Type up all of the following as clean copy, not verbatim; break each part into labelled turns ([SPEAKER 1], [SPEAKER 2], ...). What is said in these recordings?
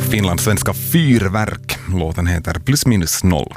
[SPEAKER 1] Finlands svenska fyrverk. Låten heter Plus minus noll.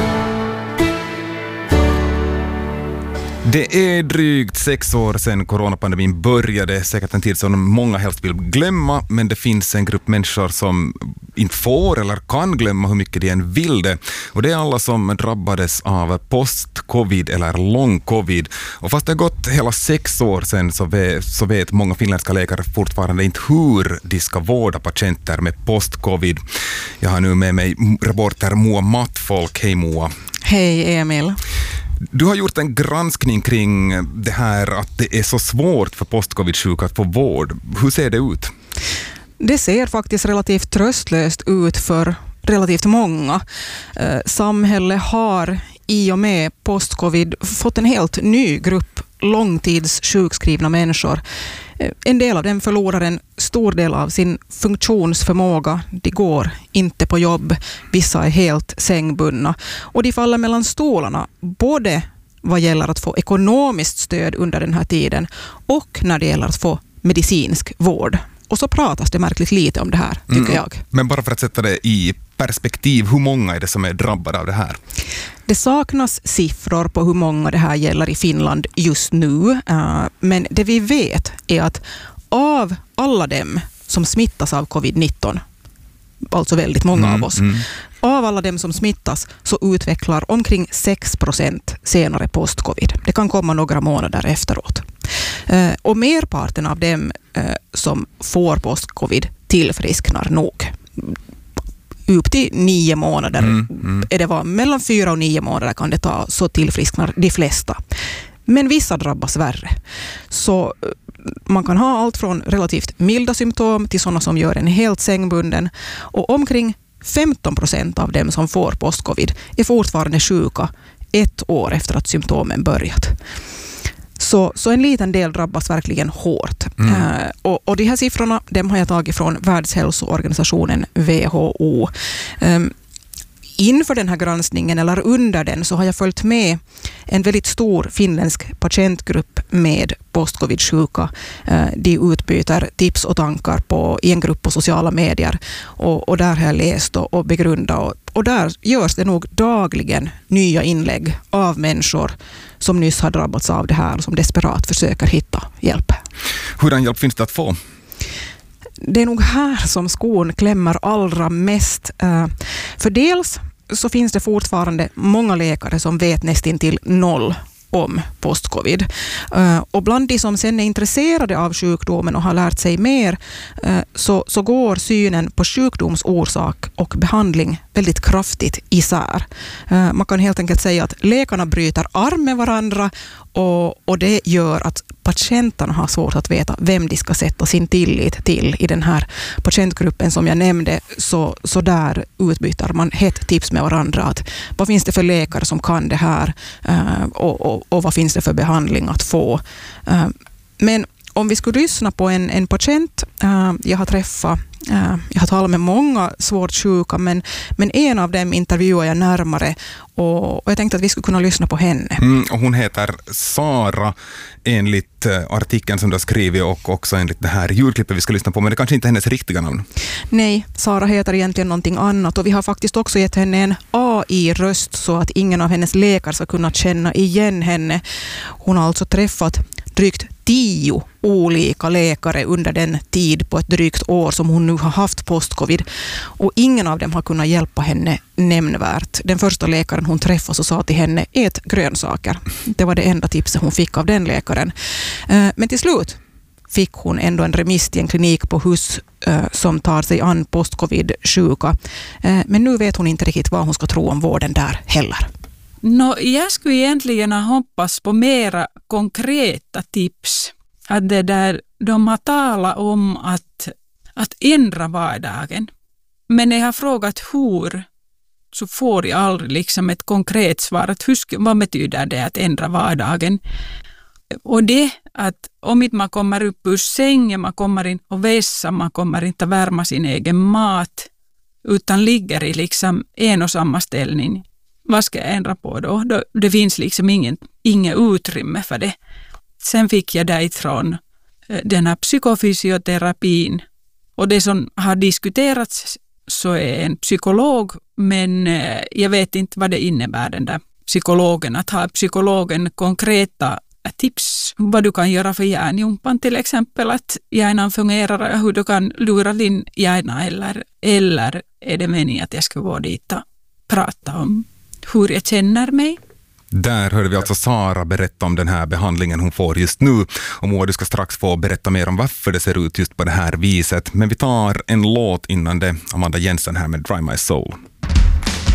[SPEAKER 1] Det är drygt 6 år sedan coronapandemin började, säkert en tid som många helst vill glömma, men det finns en grupp människor som inte får eller kan glömma hur mycket de än vill det. Och det är alla som drabbades av post-covid eller lång-covid. Och fast det har gått hela 6 år sedan så vet många finländska läkare fortfarande inte hur de ska vårda patienter med post-covid. Jag har nu med mig reporter Moa Mattfolk. Hej Moa.
[SPEAKER 2] Hej Emil.
[SPEAKER 1] Du har gjort en granskning kring det här att det är så svårt för post-covid-sjuka att få vård. Hur ser det ut?
[SPEAKER 2] Det ser faktiskt relativt tröstlöst ut för relativt många. Samhället har i och med post-covid fått en helt ny grupp långtidssjukskrivna människor. En del av dem förlorar en stor del av sin funktionsförmåga. De går inte på jobb. Vissa är helt sängbundna. Och de faller mellan stolarna, både vad gäller att få ekonomiskt stöd under den här tiden och när det gäller att få medicinsk vård. Och så pratas det märkligt lite om det här, tycker jag.
[SPEAKER 1] Men bara för att sätta det i perspektiv, hur många är det som är drabbade av det här?
[SPEAKER 2] Det saknas siffror på hur många det här gäller i Finland just nu. Men det vi vet är att av alla dem som smittas av covid-19, alltså väldigt många av oss, av alla dem som smittas så utvecklar omkring 6% senare post-covid. Det kan komma några månader efteråt. Och merparten av dem som får post-covid tillfrisknar nog. Upp till 9 månader. Är det mellan 4 och 9 månader kan det ta, så tillfrisknar de flesta. Men vissa drabbas värre. Så man kan ha allt från relativt milda symptom till sådana som gör en helt sängbunden. Och omkring 15% av dem som får post-covid är fortfarande sjuka 1 år efter att symptomen börjat. Så en liten del drabbas verkligen hårt. Och de här siffrorna, de har jag tagit från Världshälsoorganisationen WHO. Inför den här granskningen eller under den så har jag följt med en väldigt stor finländsk patientgrupp med post-covid-sjuka. De utbyter tips och tankar i en grupp på sociala medier. Och där har jag läst och begrundat. Och där görs det nog dagligen nya inlägg av människor som nyss har drabbats av det här och som desperat försöker hitta hjälp.
[SPEAKER 1] Hurdan hjälp finns det att få?
[SPEAKER 2] Det är nog här som skon klämmer allra mest. För dels så finns det fortfarande många läkare som vet nästintill noll om post-covid. Och bland de som sen är intresserade av sjukdomen och har lärt sig mer så går synen på sjukdomsorsak och behandling väldigt kraftigt isär. Man kan helt enkelt säga att läkarna bryter arm med varandra och det gör att patienterna har svårt att veta vem de ska sätta sin tillit till. I den här patientgruppen som jag nämnde så där utbyter man hett tips med varandra. Att vad finns det för läkare som kan det här och vad finns det för behandling att få. Men om vi skulle lyssna på en patient, jag har talat med många svårt sjuka, men en av dem intervjuar jag närmare och jag tänkte att vi skulle kunna lyssna på henne.
[SPEAKER 1] Och hon heter Sara enligt artikeln som du har skrivit och också enligt det här ljudklippet vi ska lyssna på, men det kanske inte är hennes riktiga namn.
[SPEAKER 2] Nej, Sara heter egentligen någonting annat och vi har faktiskt också gett henne en AI-röst så att ingen av hennes läkare ska kunna känna igen henne. Hon har alltså träffat drygt 10 olika läkare under den tid på ett drygt år som hon nu har haft post-covid. Och ingen av dem har kunnat hjälpa henne nämnvärt. Den första läkaren hon träffade så sa till henne, ät grönsaker. Det var det enda tipset hon fick av den läkaren. Men till slut fick hon ändå en remiss till en klinik på Hus som tar sig an post-covid-sjuka. Men nu vet hon inte riktigt vad hon ska tro om vården där heller.
[SPEAKER 3] Jag skulle egentligen ha hoppats på mera konkreta tips. Att det där de har talat om att ändra vardagen. Men när jag har frågat hur så får jag aldrig liksom ett konkret svar. Att vad betyder det att ändra vardagen? Och det att om inte man kommer upp ur sängen, man kommer in och vässa, man kommer inte att värma sin egen mat utan ligger i liksom en och samma ställning. Vad ska jag ändra på då? Det finns liksom inget utrymme för det. Sen fick jag därifrån den här psykofysioterapin och det som har diskuterats så är en psykolog, men jag vet inte vad det innebär, den där psykologen. Att ha psykologen konkreta tips vad du kan göra för hjärnjumpan, till exempel att hjärnan fungerar, hur du kan lura din hjärna, eller är det meningen att jag ska gå dit och prata om hur jag känner mig.
[SPEAKER 1] Där hörde vi alltså Sara berätta om den här behandlingen hon får just nu. Och Moa, du ska strax få berätta mer om varför det ser ut just på det här viset. Men vi tar en låt innan det. Amanda Jensen här med Dry My Soul.